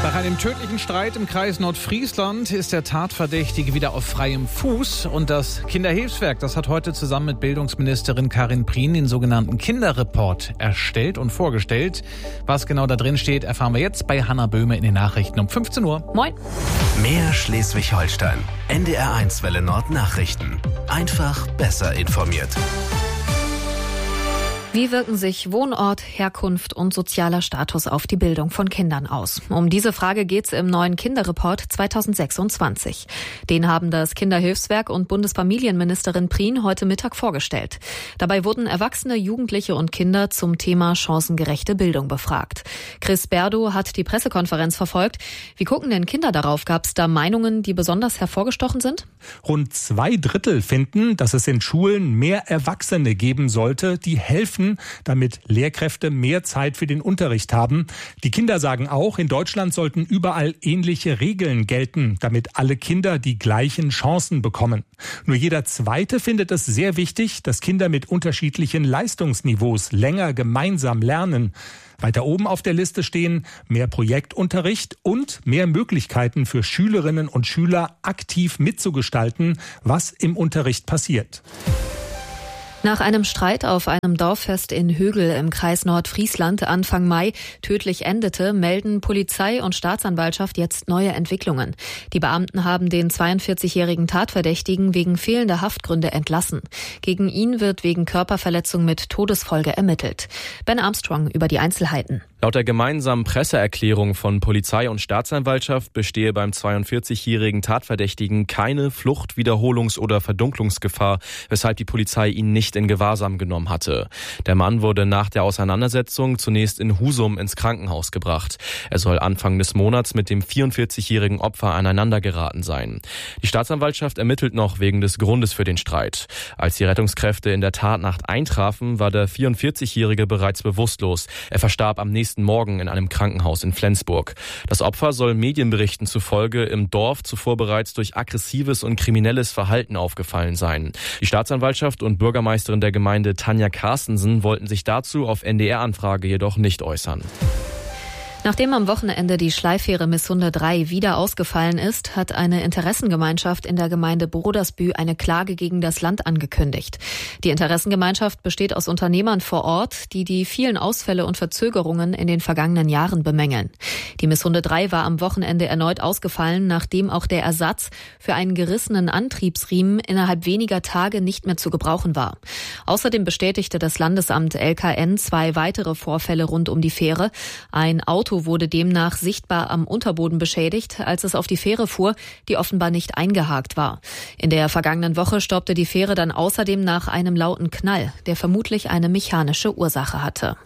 Nach einem tödlichen Streit im Kreis Nordfriesland ist der Tatverdächtige wieder auf freiem Fuß. Und das Kinderhilfswerk, das hat heute zusammen mit Bildungsministerin Karin Prien den sogenannten Kinderreport erstellt und vorgestellt. Was genau da drin steht, erfahren wir jetzt bei Hanna Böhme in den Nachrichten um 15 Uhr. Moin. Mehr Schleswig-Holstein. NDR1 Welle Nord Nachrichten. Einfach besser informiert. Wie wirken sich Wohnort, Herkunft und sozialer Status auf die Bildung von Kindern aus? Um diese Frage geht's im neuen Kinderreport 2026. Den haben das Kinderhilfswerk und Bundesfamilienministerin Prien heute Mittag vorgestellt. Dabei wurden Erwachsene, Jugendliche und Kinder zum Thema chancengerechte Bildung befragt. Chris Berdow hat die Pressekonferenz verfolgt. Wie gucken denn Kinder darauf? Gab's da Meinungen, die besonders hervorgestochen sind? Rund 2/3 finden, dass es in Schulen mehr Erwachsene geben sollte, die helfen, damit Lehrkräfte mehr Zeit für den Unterricht haben. Die Kinder sagen auch, in Deutschland sollten überall ähnliche Regeln gelten, damit alle Kinder die gleichen Chancen bekommen. Nur jeder Zweite findet es sehr wichtig, dass Kinder mit unterschiedlichen Leistungsniveaus länger gemeinsam lernen. Weiter oben auf der Liste stehen mehr Projektunterricht und mehr Möglichkeiten für Schülerinnen und Schüler, aktiv mitzugestalten, was im Unterricht passiert. Nach einem Streit auf einem Dorffest in Högel im Kreis Nordfriesland Anfang Mai tödlich endete, melden Polizei und Staatsanwaltschaft jetzt neue Entwicklungen. Die Beamten haben den 42-jährigen Tatverdächtigen wegen fehlender Haftgründe entlassen. Gegen ihn wird wegen Körperverletzung mit Todesfolge ermittelt. Ben Armstrong über die Einzelheiten. Laut der gemeinsamen Presseerklärung von Polizei und Staatsanwaltschaft bestehe beim 42-jährigen Tatverdächtigen keine Flucht-, Wiederholungs- oder Verdunklungsgefahr, weshalb die Polizei ihn nicht in Gewahrsam genommen hatte. Der Mann wurde nach der Auseinandersetzung zunächst in Husum ins Krankenhaus gebracht. Er soll Anfang des Monats mit dem 44-jährigen Opfer aneinandergeraten sein. Die Staatsanwaltschaft ermittelt noch wegen des Grundes für den Streit. Als die Rettungskräfte in der Tatnacht eintrafen, war der 44-jährige bereits bewusstlos. Er verstarb am nächsten Morgen in einem Krankenhaus in Flensburg. Das Opfer soll Medienberichten zufolge im Dorf zuvor bereits durch aggressives und kriminelles Verhalten aufgefallen sein. Die Staatsanwaltschaft und Bürgermeisterin der Gemeinde Tanja Carstensen wollten sich dazu auf NDR-Anfrage jedoch nicht äußern. Nachdem am Wochenende die Schleifähre Missunde 3 wieder ausgefallen ist, hat eine Interessengemeinschaft in der Gemeinde Brodersbü eine Klage gegen das Land angekündigt. Die Interessengemeinschaft besteht aus Unternehmern vor Ort, die vielen Ausfälle und Verzögerungen in den vergangenen Jahren bemängeln. Die Missunde 3 war am Wochenende erneut ausgefallen, nachdem auch der Ersatz für einen gerissenen Antriebsriemen innerhalb weniger Tage nicht mehr zu gebrauchen war. Außerdem bestätigte das Landesamt LKN 2 weitere Vorfälle rund um die Fähre. Ein Auto wurde demnach sichtbar am Unterboden beschädigt, als es auf die Fähre fuhr, die offenbar nicht eingehakt war. In der vergangenen Woche stoppte die Fähre dann außerdem nach einem lauten Knall, der vermutlich eine mechanische Ursache hatte.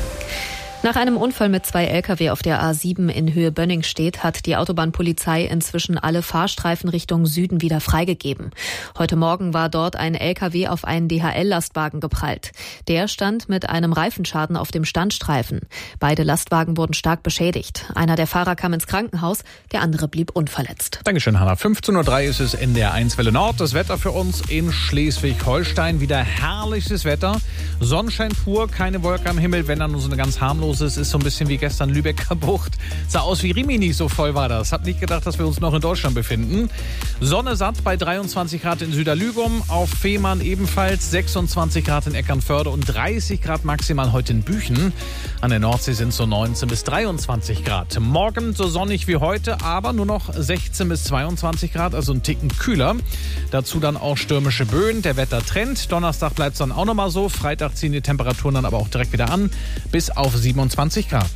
Nach einem Unfall mit 2 Lkw auf der A7 in Höhe Bönningstedt hat die Autobahnpolizei inzwischen alle Fahrstreifen Richtung Süden wieder freigegeben. Heute Morgen war dort ein Lkw auf einen DHL-Lastwagen geprallt. Der stand mit einem Reifenschaden auf dem Standstreifen. Beide Lastwagen wurden stark beschädigt. Einer der Fahrer kam ins Krankenhaus, der andere blieb unverletzt. Dankeschön, Hanna. 15.03 Uhr ist es NDR1 Welle Nord. Das Wetter für uns in Schleswig-Holstein. Wieder herrliches Wetter. Sonnenschein pur, keine Wolke am Himmel, wenn dann nur so eine ganz harmlose. Es ist so ein bisschen wie gestern Lübecker Bucht. Sah aus wie Rimini, so voll war das. Hab nicht gedacht, dass wir uns noch in Deutschland befinden. Sonne satt bei 23 Grad in Süderlügum, auf Fehmarn ebenfalls 26 Grad in Eckernförde und 30 Grad maximal heute in Büchen. An der Nordsee sind es so 19 bis 23 Grad. Morgen so sonnig wie heute, aber nur noch 16 bis 22 Grad, also ein Ticken kühler. Dazu dann auch stürmische Böen, der Wettertrend. Donnerstag bleibt es dann auch nochmal so. Freitag ziehen die Temperaturen dann aber auch direkt wieder an, bis auf 27 Grad.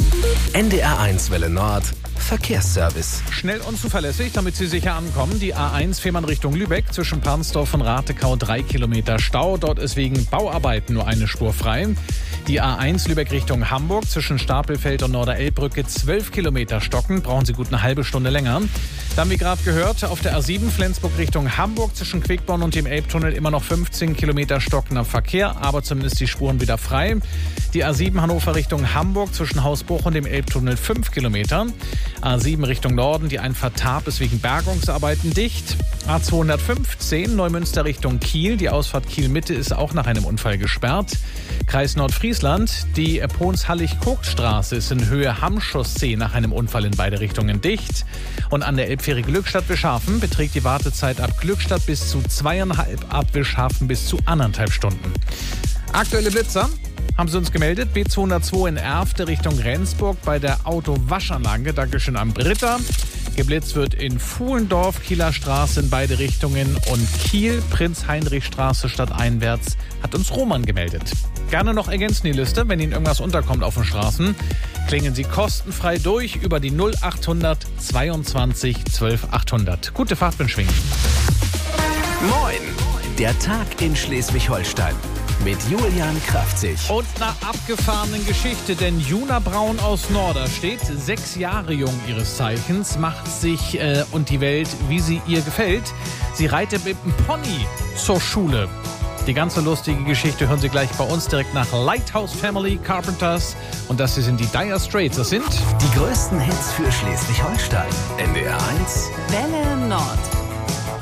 NDR1 Welle Nord Verkehrsservice. Schnell und zuverlässig, damit Sie sicher ankommen. Die A1 Fehmarn Richtung Lübeck zwischen Parnsdorf und Ratekau 3 Kilometer Stau. Dort ist wegen Bauarbeiten nur eine Spur frei. Die A1 Lübeck Richtung Hamburg zwischen Stapelfeld und Norderelbbrücke 12 Kilometer stocken. Brauchen Sie gut eine halbe Stunde länger. Dann, wie gerade gehört, auf der A7 Flensburg Richtung Hamburg zwischen Quickborn und dem Elbtunnel immer noch 15 Kilometer stockender Verkehr, aber zumindest die Spuren wieder frei. Die A7 Hannover Richtung Hamburg zwischen Hausbruch und dem Elbtunnel 5 Kilometer. A7 Richtung Norden, die Einfahrt Tarp ist wegen Bergungsarbeiten dicht. A215 Neumünster Richtung Kiel. Die Ausfahrt Kiel-Mitte ist auch nach einem Unfall gesperrt. Kreis Nordfriesland. Die Pons-Hallig-Kogtstraße ist in Höhe Hamm-Chaussee nach einem Unfall in beide Richtungen dicht. Und an der Elbfähre Glückstadt-Wischhafen beträgt die Wartezeit ab Glückstadt bis zu 2,5, ab Wischhafen bis zu 1,5 Stunden. Aktuelle Blitzer haben sie uns gemeldet. B202 in Erfte Richtung Rendsburg bei der Autowaschanlage. Dankeschön am Britta. Geblitzt wird in Fuhlendorf, Kieler Straße in beide Richtungen und Kiel, Prinz-Heinrich-Straße stadteinwärts, hat uns Roman gemeldet. Gerne noch ergänzen die Liste, wenn Ihnen irgendwas unterkommt auf den Straßen. Klingen Sie kostenfrei durch über die 0800 22 12 800. Gute Fahrt mit Schwingen. Moin, der Tag in Schleswig-Holstein mit Julian Kraftzig. Und einer abgefahrenen Geschichte, denn Juna Braun aus Norderstedt, 6 Jahre jung ihres Zeichens, macht sich und die Welt, wie sie ihr gefällt. Sie reitet mit dem Pony zur Schule. Die ganze lustige Geschichte hören Sie gleich bei uns direkt nach Lighthouse Family Carpenters. Und das hier sind die Dire Straits. Das sind die größten Hits für Schleswig-Holstein. NDR 1 Welle Nord.